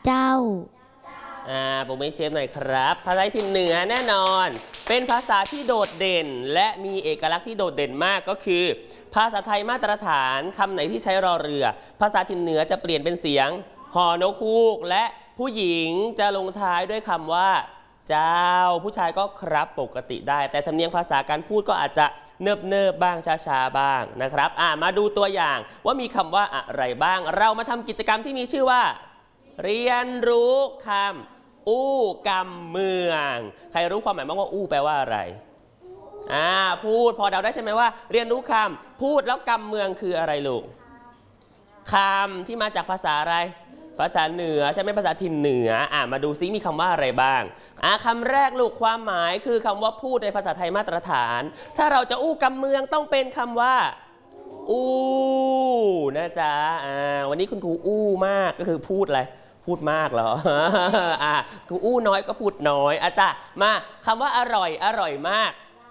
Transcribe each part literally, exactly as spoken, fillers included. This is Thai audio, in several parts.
เจ้าอ่าผมไม่เชฟหน่อยครับภาษาถิ่นเหนือแน่นอนเป็นภาษาที่โดดเด่นและมีเอกลักษณ์ที่โดดเด่นมากก็คือภาษาไทยมาตรฐานคำไหนที่ใช้รอเรือภาษาถิ่นเหนือจะเปลี่ยนเป็นเสียงฮอนกฮูกและผู้หญิงจะลงท้ายด้วยคำว่าเจ้าผู้ชายก็ครับปกติได้แต่สำเนียงภาษาการพูดก็อาจจะเนิบเนิบบ้างช้าๆบ้างนะครับอ่ามาดูตัวอย่างว่ามีคำว่าอะไรบ้างเรามาทำกิจกรรมที่มีชื่อว่าเรียนรู้คำอู้กำเมืองใครรู้ความหมายบ้างว่าอู้แปลว่าอะไรอ่าพูดพอเดาได้ใช่ไหมว่าเรียนรู้คำพูดแล้วกำเมืองคืออะไรลูกคำที่มาจากภาษาอะไรภาษาเหนือใช่ไหมภาษาถิ่นเหนืออ่ามาดูซิมีคำว่าอะไรบ้างอ่าคำแรกลูกความหมายคือคำว่าพูดในภาษาไทยมาตรฐานถ้าเราจะอู้กำเมืองต้องเป็นคำว่าอู้นะจ๊ะอ่าวันนี้คุณครูอู้มากก็คือพูดอะไรพูดมากเหรออ่าครูอู้น้อยก็พูดน้อยอาจารย์มาคำว่าอร่อยอร่อยมาก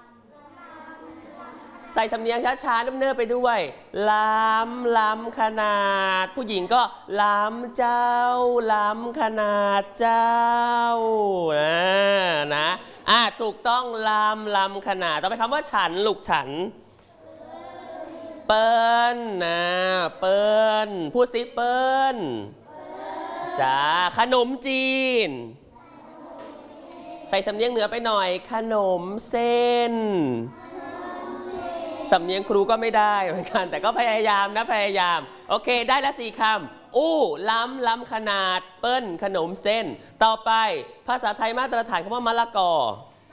ใส่สำเนียงช้าๆเนิบๆไปด้วยล้ำล้ำขนาดผู้หญิงก็ล้ำเจ้าล้ำขนาดเจ้านะนะอ่ะถูกต้องล้ำล้ำขนาดต่อไปคำว่าฉันลูกฉันเปิ้ลนะเปิ้ลพูดสิเปิ้ลจ้าขนมจีนใส่สำเนียงเหนือไปหน่อยขนมเส้นสำเนียงครูก็ไม่ได้เหมือนกันแต่ก็พยายามนะพยายามโอเคได้ละสี่คำอู้ล้ำล้ำขนาดเปิ้ลขนมเส้นต่อไปภาษาไทยมาตรฐานคำว่ามะละกอ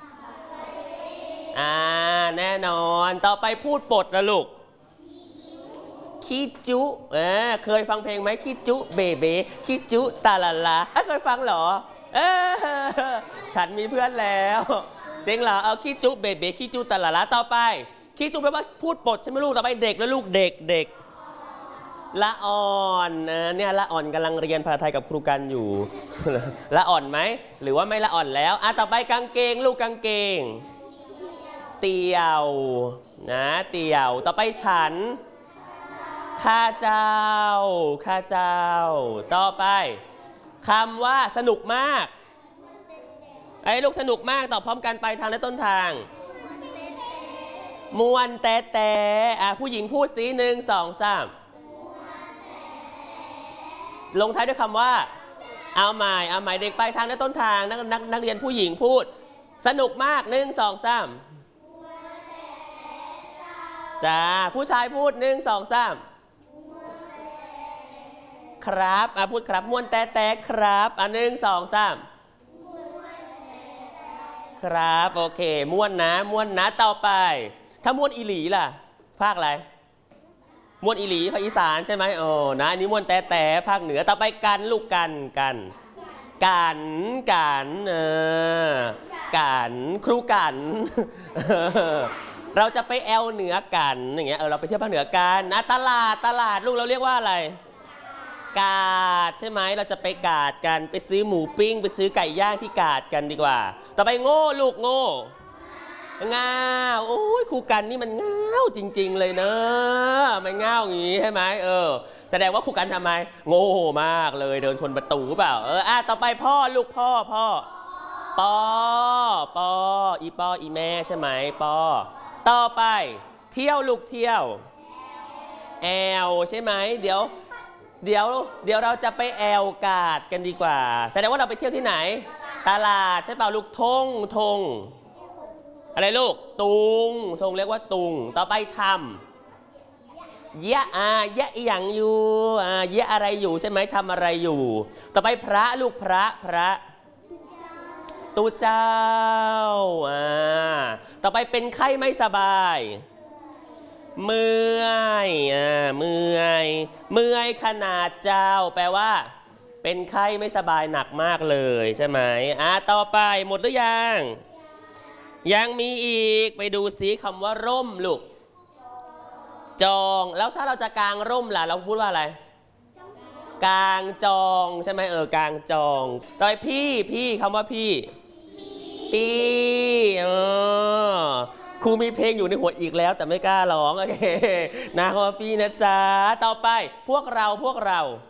อ่าแน่นอนต่อไปพูดปดละลูกคิจุเออเคยฟังเพลงไหมคิจุเบเบคิจุตาลาลาเคยฟังเหรอเออฉันมีเพื่อนแล้วจริงเหรอเอาคิจุเบเบคิจุตาลาลาต่อไปคิจุแปลว่าพูดปดใช่ไหมลูกต่อไปเด็กแล้วลูกเด็กเด็กละอ่อนเนี่ยละอ่อนกำลังเรียนภาษาไทยกับครูกันอยู่ละอ่อนไหมหรือว่าไม่ละอ่อนแล้วอ่ะต่อไปกางเกงลูกกางเกงเตียวนะเตียวต่อไปฉันข้าเจ้าข้าเจ้าต่อไปคำว่าสนุกมากไอ้ลูกสนุกมากตอบพร้อมกันไปทางและต้นทางมวนแต่แต่อ่ะผู้หญิงพูดสีหนึ่งสองสามลงท้ายด้วยคำว่าเอาใหม่เอาใหม่เด็กไปทางและต้นทางนักนักนักเรียนผู้หญิงพูดสนุกมากหนึ่งสองสามจ้าผู้ชายพูดหนึ่งสองสามครับอ่ะพูดครับม้วนแต่แต่ครับอ่ะหนึ่งสองสามครับโอเคม้วนนะม้วนนะต่อไปถ้าม้วนอีหลีล่ะภาคอะไรม้วนอีหลีภาคอีสานใช่ไหมโอ้นะอันนี้ม้วนแต่แต่ภาคเหนือต่อไปกันลูกกันกันกันกันเออกันครูกันเราจะไปแอลเหนือกันอย่างเงี้ยเออเราไปเที่ยวภาคเหนือกันนะตลาดตลาดลูกเราเรียกว่าอะไรกาดใช่ไหมเราจะไปกาดกันไปซื้อหมูปิ้งไปซื้อไก่ย่างที่กาดกันดีกว่าต่อไปโง่ลูกโง่ง่าวโอ้ยครูกันนี่มันง่าวจริงๆเลยเนอะไม่ง่าวอย่างนี้ใช่ไหมเออแสดงว่าครูกันทำไมโง่มากเลยเดินชนประตูเปล่าเอออ่ะต่อไปพ่อลูกพ่อพ่อปอปออีปออีแม่ใช่ไหมปอต่อไปเที่ยวลูกเที่ยวแอลใช่ไหมเดี๋ยวเดี๋ยวเดี๋ยวเราจะไปแอลกาดกันดีกว่าแสดงว่าเราไปเที่ยวที่ไหนตลาดใช่เปล่าลูกทงทงอะไรลูกตุงทงเรียกว่าตุงต่อไปทำยะอ่ายะอย่างอยู่อ่ายะอะไรอยู่ใช่ไหมทำอะไรอยู่ต่อไปพระลูกพระพระตูเจ้าอ่าต่อไปเป็นไข้ไม่สบายเมื่อยอ่าเมื่อยเมื่อยขนาดเจ้าแปลว่าเป็นไข้ไม่สบายหนักมากเลยใช่ไหมอ่าต่อไปหมดหรือยังยังมีอีกไปดูซิคำว่าร่มลูกจองแล้วถ้าเราจะกางร่มล่ะเราพูดว่าอะไรกางจองใช่ไหมเออกางจองต่อไปพี่พี่คำว่าพี่พี่เออครูมีเพลงอยู่ในหัวอีกแล้วแต่ไม่กล้าร้องโอเคนะคำว่าพี่นะจ๊ะต่อไปพวกเราพวกเรา